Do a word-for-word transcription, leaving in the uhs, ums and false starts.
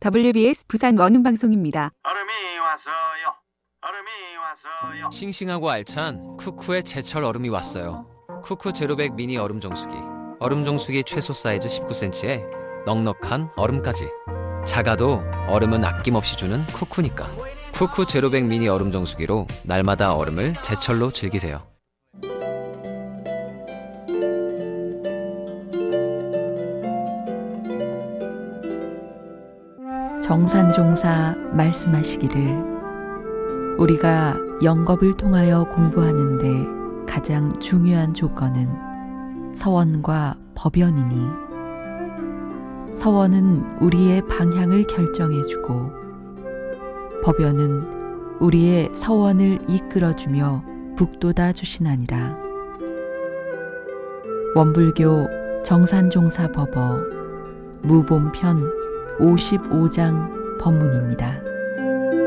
더블유비에스 부산 원음방송입니다. 얼음이 왔어요. 얼음이 왔어요. 싱싱하고 알찬 쿠쿠의 제철 얼음이 왔어요. 쿠쿠 제로백 미니 얼음 정수기. 얼음 정수기 최소 사이즈 십구 센티미터에 넉넉한 얼음까지. 작아도 얼음은 아낌없이 주는 쿠쿠니까. 쿠쿠 제로백 미니 얼음 정수기로 날마다 얼음을 제철로 즐기세요. 정산종사 말씀하시기를 우리가 영겁을 통하여 공부하는데 가장 중요한 조건은 서원과 법연이니 서원은 우리의 방향을 결정해주고 법연은 우리의 서원을 이끌어주며 북돋아 주시나니라. 원불교 정산종사 법어 무본편 오십오 장 법문입니다.